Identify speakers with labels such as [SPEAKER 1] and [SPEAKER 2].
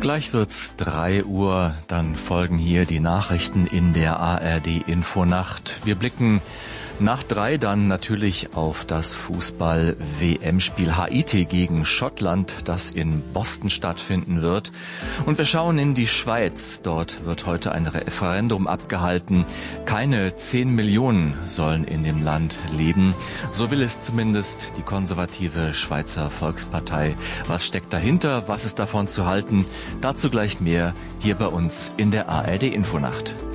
[SPEAKER 1] Gleich wird's 3 Uhr, dann folgen hier die Nachrichten in der ARD Infonacht. Wir blicken nach 3 dann natürlich auf das Fußball-WM-Spiel Haiti gegen Schottland, das in Boston stattfinden wird. Und wir schauen in die Schweiz. Dort wird heute ein Referendum abgehalten. Keine 10 Millionen sollen in dem Land leben. So will es zumindest die konservative Schweizer Volkspartei. Was steckt dahinter? Was ist davon zu halten? Dazu gleich mehr hier bei uns in der ARD Infonacht.